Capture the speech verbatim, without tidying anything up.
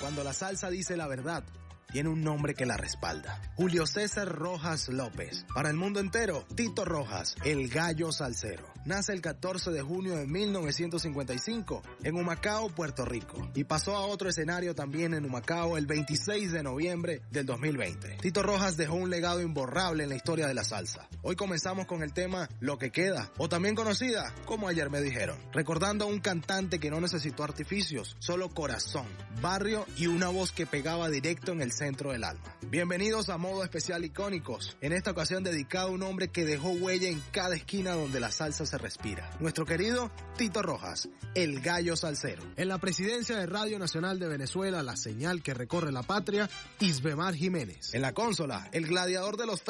Cuando la salsa dice la verdad, tiene un nombre que la respalda. Julio César Rojas López. Para el mundo entero, Tito Rojas, el gallo salsero. Nace el catorce de junio de mil novecientos cincuenta y cinco en Humacao, Puerto Rico. Y pasó a otro escenario también en Humacao el veintiséis de noviembre del dos mil veinte. Tito Rojas dejó un legado imborrable en la historia de la salsa. Hoy comenzamos con el tema Lo que queda, o también conocida como Ayer me dijeron. Recordando a un cantante que no necesitó artificios, solo corazón, barrio y una voz que pegaba directo en el centro del alma. Bienvenidos a Modo Especial Icónicos, en esta ocasión dedicado a un hombre que dejó huella en cada esquina donde la salsa se respira. Nuestro querido Tito Rojas, el gallo salsero. En la presidencia de Radio Nacional de Venezuela, la señal que recorre la patria, Isbemar Jiménez. En la consola, el gladiador de los